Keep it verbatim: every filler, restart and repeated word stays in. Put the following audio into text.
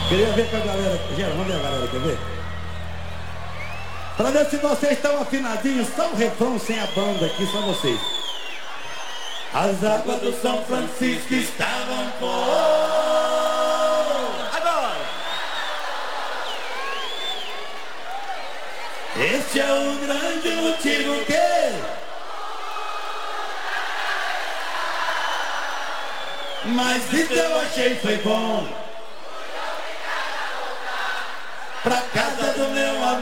Queria ver com a galera. Gera, vamos ver a galera, quer ver? Pra ver se vocês estão afinadinhos, só o refrão sem a banda aqui, só vocês. As águas do São Francisco estavam com... Agora! Este é o grande motivo que... Mas isso eu achei foi bom. Pra casa do meu amor.